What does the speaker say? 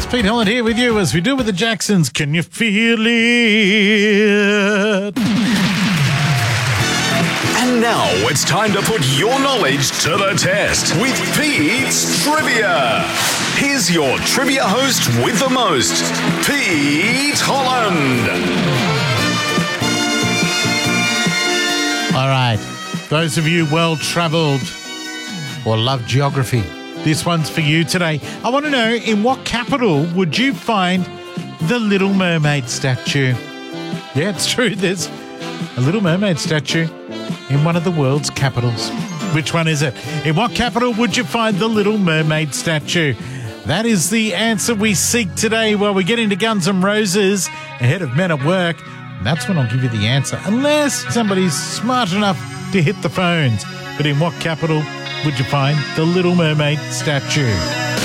Pete Holland here with you as we do with the Jacksons. Can you feel it? And now it's time to put your knowledge to the test with Pete's Trivia. Here's your trivia host with the most, Pete Holland. All right. Those of you well-travelled or love geography, this one's for you today. I want to know, in what capital would you find the Little Mermaid statue? Yeah, it's true. There's a Little Mermaid statue in one of the world's capitals. Which one is it? In what capital would you find the Little Mermaid statue? That is the answer we seek today while we get into Guns N' Roses ahead of Men at Work. And that's when I'll give you the answer, unless somebody's smart enough to hit the phones. But in what capital would you find the Little Mermaid statue?